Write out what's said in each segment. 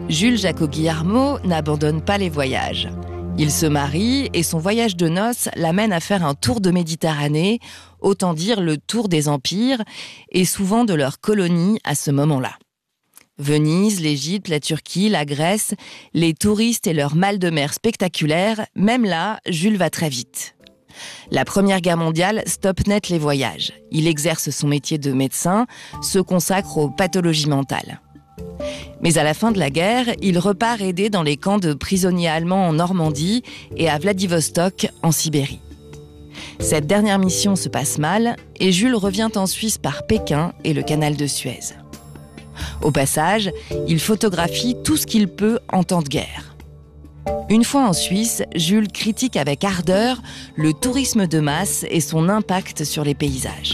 Jules Jacot-Guillarmot n'abandonne pas les voyages. Il se marie et son voyage de noces l'amène à faire un tour de Méditerranée, autant dire le tour des empires, et souvent de leurs colonies à ce moment-là. Venise, l'Égypte, la Turquie, la Grèce, les touristes et leurs mal de mer spectaculaires, même là, Jules va très vite. La Première Guerre mondiale stoppe net les voyages. Il exerce son métier de médecin, se consacre aux pathologies mentales. Mais à la fin de la guerre, il repart aider dans les camps de prisonniers allemands en Normandie et à Vladivostok, en Sibérie. Cette dernière mission se passe mal et Jules revient en Suisse par Pékin et le canal de Suez. Au passage, il photographie tout ce qu'il peut en temps de guerre. Une fois en Suisse, Jules critique avec ardeur le tourisme de masse et son impact sur les paysages.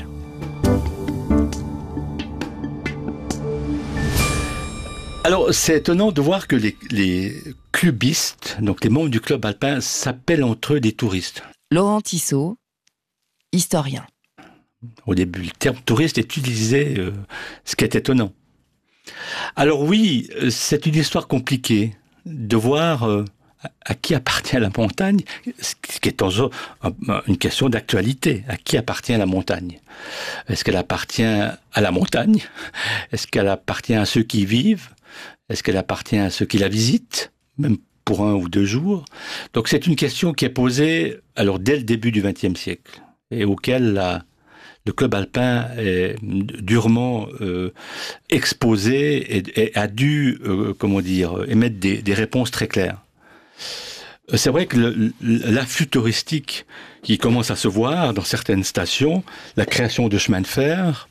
Alors, c'est étonnant de voir que les clubistes, donc les membres du club alpin, s'appellent entre eux des touristes. Laurent Tissot, historien. Au début, le terme touriste est utilisé, ce qui est étonnant. Alors oui, c'est une histoire compliquée de voir à qui appartient la montagne, ce qui est une question d'actualité. À qui appartient la montagne ? Est-ce qu'elle appartient à la montagne ? Est-ce qu'elle appartient à ceux qui y vivent ? Est-ce qu'elle appartient à ceux qui la visitent, même pour 1 ou 2 jours ? Donc c'est une question qui est posée alors dès le début du XXe siècle et auquel le club alpin est durement exposé et a dû, émettre des réponses très claires. C'est vrai que l'afflux touristique qui commence à se voir dans certaines stations, la création de chemins de fer,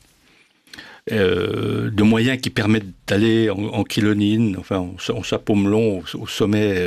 de moyens qui permettent d'aller en Kilonine, enfin en chapeau melon au sommet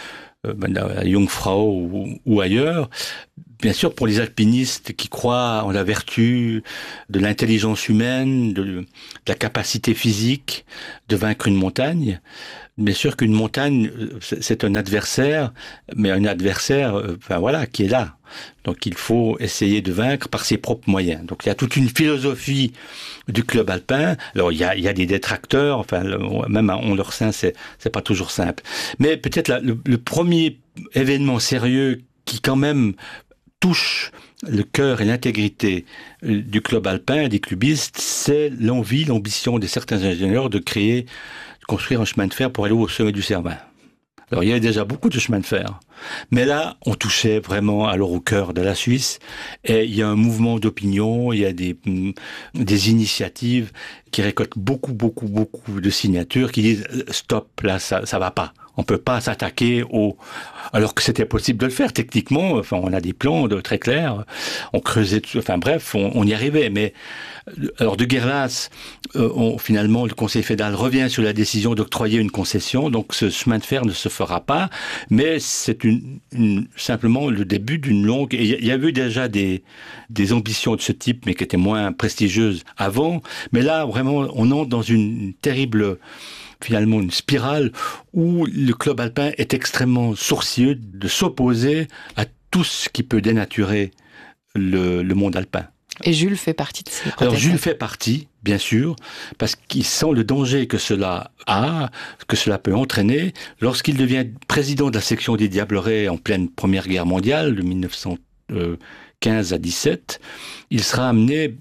à Jungfrau ou ailleurs. Bien sûr, pour les alpinistes qui croient en la vertu de l'intelligence humaine, de la capacité physique de vaincre une montagne, bien sûr qu'une montagne, c'est un adversaire, mais un adversaire, qui est là. Donc il faut essayer de vaincre par ses propres moyens. Donc il y a toute une philosophie du club alpin. Alors il y a des détracteurs, même en leur sein, c'est pas toujours simple. Mais peut-être le premier événement sérieux qui quand même touche le cœur et l'intégrité du club alpin et des clubistes, c'est l'ambition de certains ingénieurs de construire un chemin de fer pour aller au sommet du Cervin. Alors, il y avait déjà beaucoup de chemins de fer. Mais là, on touchait vraiment alors au cœur de la Suisse. Et il y a un mouvement d'opinion, il y a des initiatives qui récoltent beaucoup de signatures qui disent « Stop, là, ça va pas. On peut pas s'attaquer alors que c'était possible de le faire techniquement. On a des plans très clairs. On creusait, on y arrivait. Mais alors de guerre lasse, finalement, le Conseil fédéral revient sur la décision d'octroyer une concession. Donc ce chemin de fer ne se fera pas. Mais c'est simplement le début d'une longue. Et il y avait eu déjà des ambitions de ce type, mais qui étaient moins prestigieuses avant. Mais là, vraiment, on entre dans une terrible, finalement, une spirale où le club alpin est extrêmement sourcilleux de s'opposer à tout ce qui peut dénaturer le monde alpin. Et Jules fait partie de ces protestants. Alors Jules fait partie, bien sûr, parce qu'il sent le danger que cela peut entraîner. Lorsqu'il devient président de la section des Diablerets en pleine Première Guerre mondiale, de 1915 à 17, il sera amené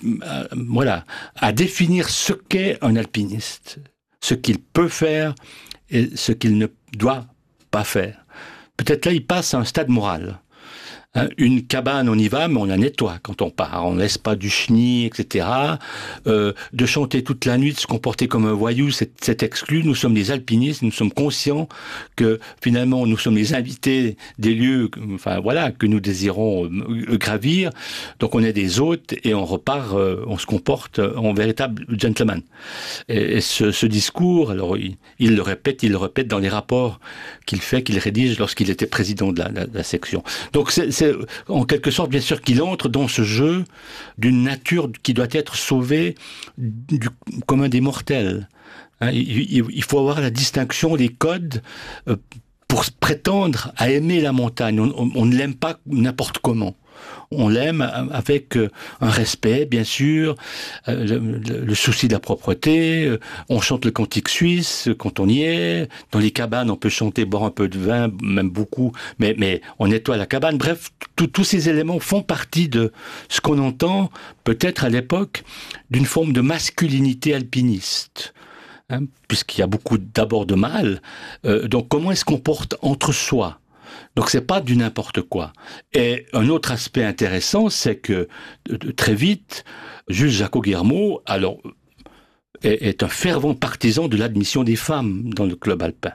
à définir ce qu'est un alpiniste, ce qu'il peut faire et ce qu'il ne doit pas faire. Peut-être là, il passe à un stade moral. Une cabane, on y va, mais on la nettoie quand on part. On ne laisse pas du chenille, etc. De chanter toute la nuit, de se comporter comme un voyou, c'est exclu. Nous sommes des alpinistes, nous sommes conscients que finalement, nous sommes les invités des lieux, que nous désirons gravir. Donc on est des hôtes et on repart, on se comporte en véritable gentleman. Et ce discours, alors il le répète dans les rapports qu'il rédige lorsqu'il était président de la section. Donc c'est en quelque sorte, bien sûr, qu'il entre dans ce jeu d'une nature qui doit être sauvée du commun des mortels. Il faut avoir la distinction, les codes, pour prétendre à aimer la montagne. On ne l'aime pas n'importe comment. On l'aime avec un respect, bien sûr, le souci de la propreté. On chante le cantique suisse quand on y est. Dans les cabanes, on peut chanter, boire un peu de vin, même beaucoup, mais on nettoie la cabane. Bref, tous ces éléments font partie de ce qu'on entend, peut-être à l'époque, d'une forme de masculinité alpiniste. Hein, puisqu'il y a beaucoup d'abord de mâles. Donc comment est-ce qu'on porte entre soi ? Donc c'est pas du n'importe quoi. Et un autre aspect intéressant, c'est que très vite, Jules Jacot-Guillermot, alors, est un fervent partisan de l'admission des femmes dans le club alpin.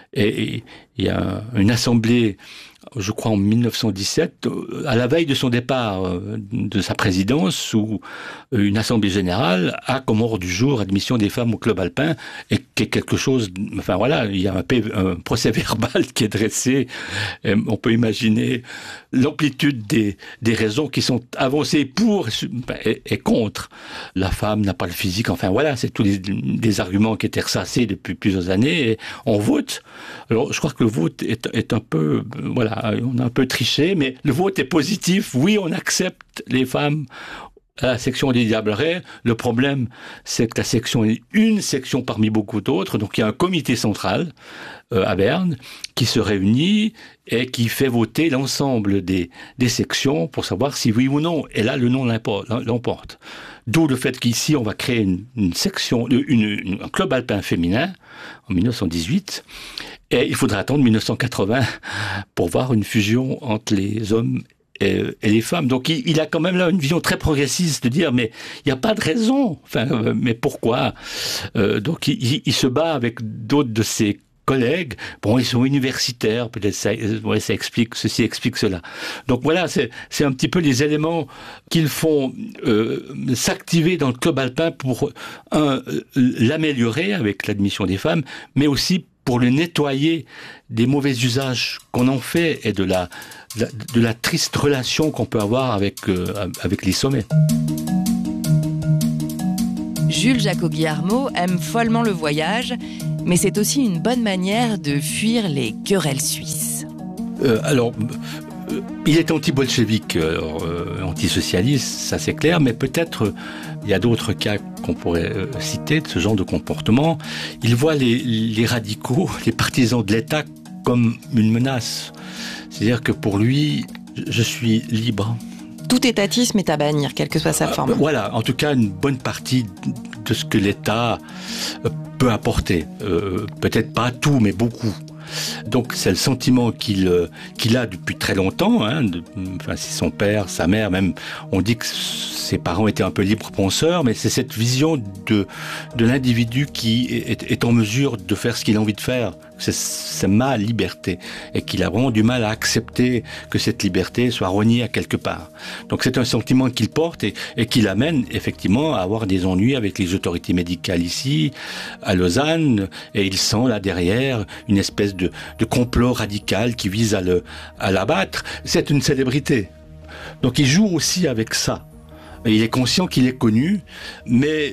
Et il y a une assemblée, je crois en 1917, à la veille de son départ de sa présidence, où une assemblée générale a comme ordre du jour admission des femmes au club alpin, et qui est quelque chose, enfin voilà, il y a un procès verbal qui est dressé, et on peut imaginer l'amplitude des raisons qui sont avancées pour et contre. La femme n'a pas le physique, enfin voilà, c'est tous des arguments qui étaient ressassés depuis plusieurs années, et on vote. Alors, je crois que le vote est un peu, voilà, on a un peu triché, mais le vote est positif. Oui, on accepte les femmes à la section des Diablerets. Le problème, c'est que la section est une section parmi beaucoup d'autres. Donc, il y a un comité central à Berne qui se réunit et qui fait voter l'ensemble des sections pour savoir si oui ou non. Et là, le non l'emporte. D'où le fait qu'ici, on va créer une section, un club alpin féminin en 1918. Et il faudra attendre 1980 pour voir une fusion entre les hommes et les femmes. Donc il a quand même là une vision très progressiste de dire mais il n'y a pas de raison. Enfin, mais pourquoi donc il se bat avec d'autres de ses collègues. Bon, ils sont universitaires, peut-être ça explique, ceci explique cela. Donc voilà, c'est un petit peu les éléments qu'ils font s'activer dans le club alpin pour l'améliorer avec l'admission des femmes, mais aussi pour le nettoyer des mauvais usages qu'on en fait et de la triste relation qu'on peut avoir avec les sommets. Jules Jacot-Guillermot aime follement le voyage, mais c'est aussi une bonne manière de fuir les querelles suisses. Il est anti-bolchevique, anti-socialiste, ça c'est clair, mais peut-être il y a d'autres cas qu'on pourrait citer de ce genre de comportement. Il voit les radicaux, les partisans de l'État comme une menace. C'est-à-dire que pour lui, je suis libre. Tout étatisme est à bannir, quelle que soit sa forme. Voilà, en tout cas une bonne partie de ce que l'État peut apporter. Peut-être pas tout, mais beaucoup. Donc c'est le sentiment qu'il a depuis très longtemps. Enfin, si son père, sa mère, même, on dit que ses parents étaient un peu libres penseurs, mais c'est cette vision de l'individu qui est en mesure de faire ce qu'il a envie de faire. C'est ma liberté. Et qu'il a vraiment du mal à accepter que cette liberté soit reniée à quelque part. Donc c'est un sentiment qu'il porte et qui l'amène effectivement à avoir des ennuis avec les autorités médicales ici, à Lausanne, et il sent là derrière une espèce de complot radical qui vise à l'abattre. C'est une célébrité. Donc il joue aussi avec ça. Il est conscient qu'il est connu, mais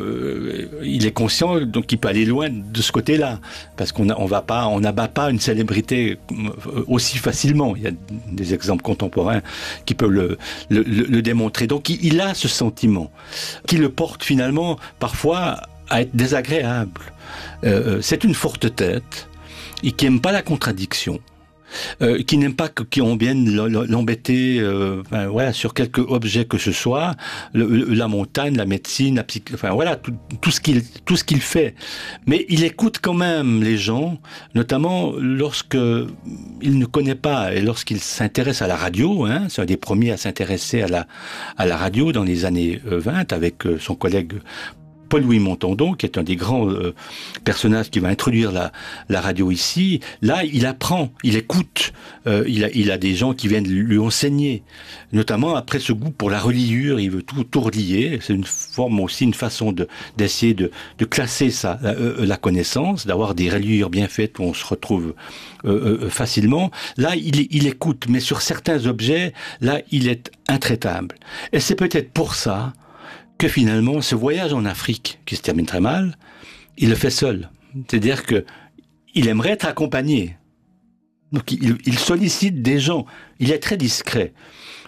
il est conscient donc qu'il peut aller loin de ce côté-là, parce qu'on n'abat pas une célébrité aussi facilement. Il y a des exemples contemporains qui peuvent le démontrer. Donc il a ce sentiment qui le porte finalement parfois à être désagréable. C'est une forte tête et qui n'aime pas la contradiction. Qui n'aime pas qu'on vienne l'embêter sur quelque objet que ce soit, la montagne, la médecine, la psych, enfin voilà tout ce qu'il fait. Mais il écoute quand même les gens, notamment lorsque il ne connaît pas et lorsqu'il s'intéresse à la radio. C'est un des premiers à s'intéresser à la radio dans les années 20 avec son collègue Paul-Louis Montandon, qui est un des grands personnages qui va introduire la radio ici. Là, il apprend, il écoute. Il a des gens qui viennent lui enseigner. Notamment après ce goût pour la reliure, il veut tout relier. C'est une forme aussi, une façon d'essayer de classer ça, la connaissance, d'avoir des reliures bien faites où on se retrouve facilement. Là, il écoute, mais sur certains objets, là, il est intraitable. Et c'est peut-être pour ça que finalement, ce voyage en Afrique, qui se termine très mal, il le fait seul. C'est-à-dire que il aimerait être accompagné. Donc il sollicite des gens. Il est très discret.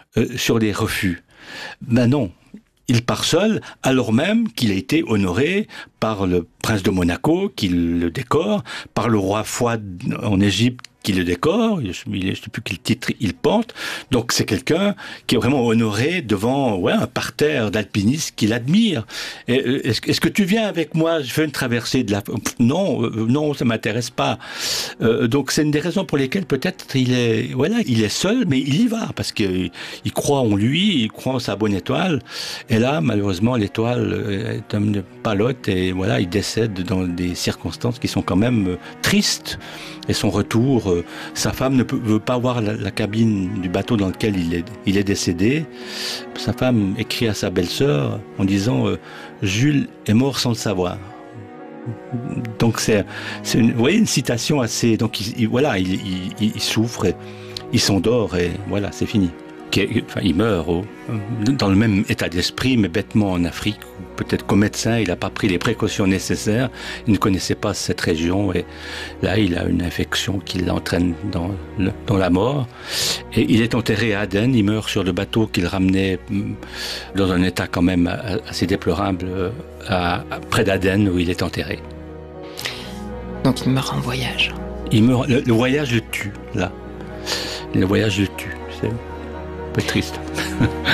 sur les refus. Ben non. Il part seul, alors même qu'il a été honoré par le prince de Monaco, qui le décore, par le roi Fouad en Égypte, qui le décore, je ne sais plus quel titre il porte. Donc c'est quelqu'un qui est vraiment honoré devant un parterre d'alpinistes qui l'admirent. Est-ce que tu viens avec moi? Je fais une traversée de la... Non, ça m'intéresse pas. Donc c'est une des raisons pour lesquelles peut-être il est seul, mais il y va, parce qu'il croit en lui, il croit en sa bonne étoile. Et là, malheureusement, l'étoile est un palote et voilà, il décède dans des circonstances qui sont quand même tristes. Et son retour, sa femme ne veut pas voir la cabine du bateau dans lequel il est décédé. Sa femme écrit à sa belle-sœur en disant Jules est mort sans le savoir. Donc c'est une citation assez... Donc il souffre, et il s'endort et voilà, c'est fini. Il meurt dans le même état d'esprit, mais bêtement en Afrique. Peut-être qu'au médecin, il n'a pas pris les précautions nécessaires. Il ne connaissait pas cette région. Et là, il a une infection qui l'entraîne dans la mort. Et il est enterré à Aden. Il meurt sur le bateau qu'il ramenait dans un état quand même assez déplorable près d'Aden, où il est enterré. Donc il meurt en voyage. Il meurt. Le voyage le tue, là. Le voyage le tue. C'est un peu triste.